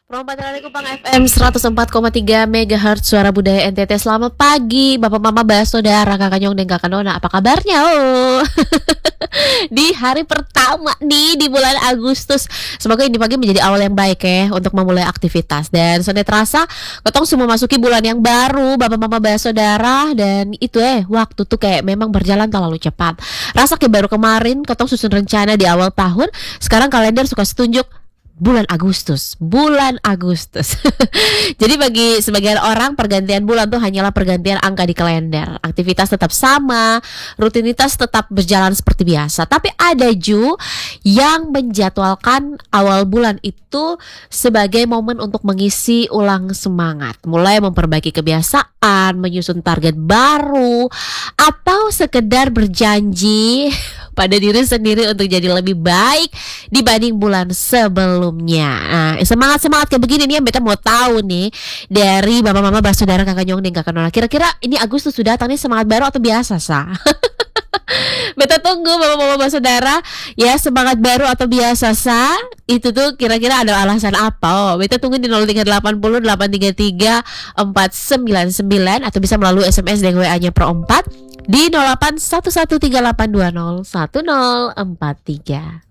Perompak Kupang FM 104,3 MHz Suara Budaya NTT. Selamat pagi Bapak Mama Saudara Kakak Nyong dan Kakak Nona. Apa kabarnya? Di hari pertama nih di bulan Agustus. Semoga ini pagi menjadi awal yang baik ya untuk memulai aktivitas. Dan sudah terasa ketong semua masuki bulan yang baru Bapak Mama Saudara. Dan itu waktu tuh kayak memang berjalan terlalu cepat. Rasa kayak baru kemarin ketong susun rencana di awal tahun. Sekarang kalender suka setunjuk bulan Agustus. Jadi bagi sebagian orang pergantian bulan tuh hanyalah pergantian angka di kalender. Aktivitas tetap sama, rutinitas tetap berjalan seperti biasa. Tapi ada yang menjadwalkan awal bulan itu sebagai momen untuk mengisi ulang semangat, mulai memperbaiki kebiasaan, menyusun target baru, atau sekedar berjanji pada diri sendiri untuk jadi lebih baik dibanding bulan sebelumnya. Nah, semangat kayak begini nih yang beta mau tahu nih dari Bapak Mama Saudara Kakak Nyong dan Kakak Nona. Kira-kira ini Agustus sudah datang nih semangat baru atau biasa sah? Beta tunggu Bapak Mama Saudara ya, semangat baru atau biasa sah? Itu tuh kira-kira ada alasan apa? Beta tunggu di 0380 833 499 atau bisa melalui SMS dan WA-nya per 4 di 081138201043.